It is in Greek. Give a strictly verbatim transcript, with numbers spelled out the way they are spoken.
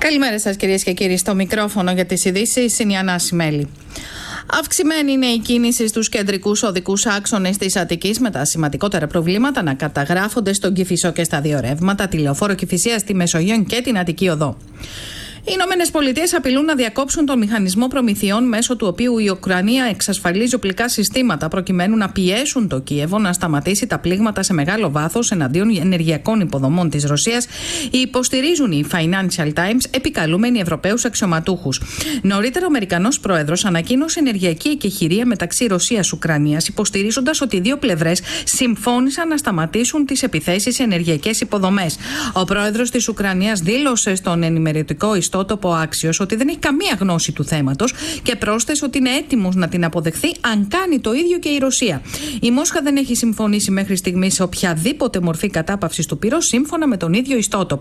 Καλημέρα σας κυρίες και κύριοι. Στο μικρόφωνο για τις ειδήσεις είναι η Ανά Σιμέλη. Αυξημένη είναι η κίνηση στους κεντρικούς οδικούς άξονες της Αττικής, με τα σημαντικότερα προβλήματα να καταγράφονται στον Κηφισό και στα δύο ρεύματα, τη Λεωφόρο Κηφισίας, τη Μεσογείο και την Αττική Οδό. Οι Ηνωμένες Πολιτείες απειλούν να διακόψουν τον μηχανισμό προμηθειών μέσω του οποίου η Ουκρανία εξασφαλίζει οπλικά συστήματα, προκειμένου να πιέσουν το Κίεβο να σταματήσει τα πλήγματα σε μεγάλο βάθος εναντίον ενεργειακών υποδομών της Ρωσίας, υποστηρίζουν οι Financial Times, επικαλούμενοι Ευρωπαίους αξιωματούχους. Νωρίτερα, ο Αμερικανός Πρόεδρος ανακοίνωσε ενεργειακή εκεχηρία μεταξύ Ρωσίας-Ουκρανίας, υποστηρίζοντας ότι οι δύο πλευρές συμφώνησαν να σταματήσουν τις επιθέσεις σε ενεργειακές υποδομές. Ο Πρόεδρος της Ουκρανίας δήλωσε στον ενημερωτικό ιστό τόπο Άξιος ότι δεν έχει καμία γνώση του θέματος και πρόσθεσε ότι είναι έτοιμος να την αποδεχθεί αν κάνει το ίδιο και η Ρωσία. Η Μόσχα δεν έχει συμφωνήσει μέχρι στιγμής σε οποιαδήποτε μορφή κατάπαυσης του πυρός, σύμφωνα με τον ίδιο ιστότοπο.